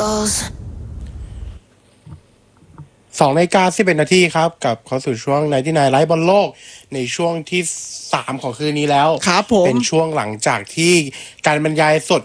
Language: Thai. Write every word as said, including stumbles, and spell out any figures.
walls สองนาฬิกาสิบเอ็ดนาทีครับกับเข้าสู่ช่วงไนท์ที่ไนท์ไลฟ์บอลโลกในช่วงที่สามของคืนนี้แล้วครับผมเป็นช่วงหลังจากที่การบรรยายสด